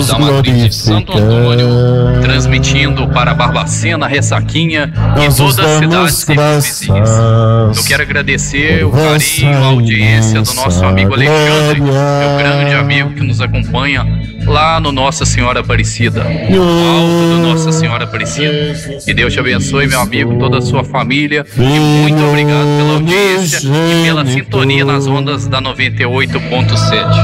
da Matriz de Santo Antônio, transmitindo para Barbacena, Ressaquinha e todas as cidades circunvizinhas. Eu quero agradecer o carinho, a audiência do nosso amigo Alexandre, meu grande amigo que nos acompanha lá no Nossa Senhora Aparecida, no alto do Nossa Senhora Aparecida. Que Deus te abençoe, meu amigo, toda a sua família, e muito obrigado pela audiência e pela sintonia nas ondas da 98.7.